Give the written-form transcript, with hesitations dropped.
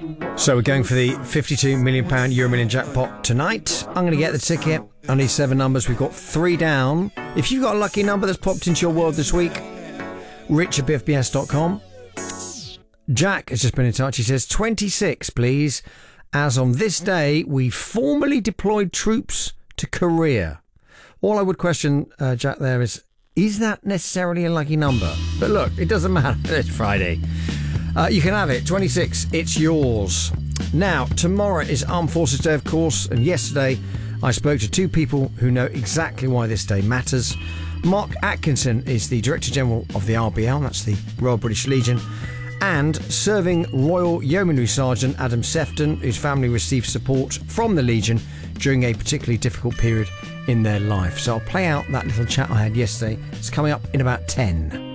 So we're going for the £52 million Euro Million jackpot tonight. I'm going to get the ticket. I need 7 numbers. We've got 3 down. If you've got a lucky number that's popped into your world this week, rich@bfbs.com. Jack has just been in touch. He says 26, please. As on this day, we formally deployed troops to Korea. All I would question, Jack, there is that necessarily a lucky number? But look, it doesn't matter. It's Friday. You can have it. 26, it's yours. Now, tomorrow is Armed Forces Day, of course, and yesterday I spoke to 2 people who know exactly why this day matters. Mark Atkinson is the Director General of the RBL, that's the Royal British Legion, and serving Royal Yeomanry Sergeant Adam Sefton, whose family received support from the Legion during a particularly difficult period in their life. So I'll play out that little chat I had yesterday. It's coming up in about 10.